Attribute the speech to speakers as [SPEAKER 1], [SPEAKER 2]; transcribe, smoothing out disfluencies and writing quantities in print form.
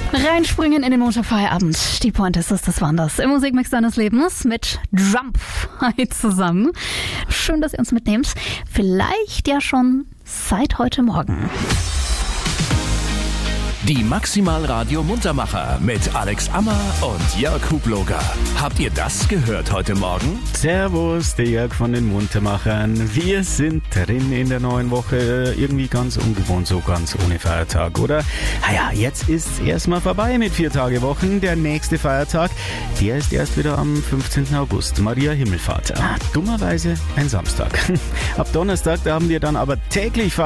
[SPEAKER 1] Reinspringen in den Montagfeierabend. Die Pointe ist es, das waren das. Im Musikmix deines Lebens mit Jump zusammen. Schön, dass ihr uns mitnehmt. Vielleicht ja schon seit heute Morgen.
[SPEAKER 2] Die Maximal Radio Muntermacher mit Alex Ammer und Jörg Hubloger. Habt ihr das gehört heute Morgen?
[SPEAKER 3] Servus, der Jörg von den Muntermachern. Wir sind drin in der neuen Woche. Irgendwie ganz ungewohnt, so ganz ohne Feiertag, oder? Naja, jetzt ist erstmal vorbei mit 4-Tage-Wochen. Der nächste Feiertag, der ist erst wieder am 15. August. Maria Himmelfahrt. Dummerweise ein Samstag. Ab Donnerstag, da haben wir dann aber täglich Feiertag.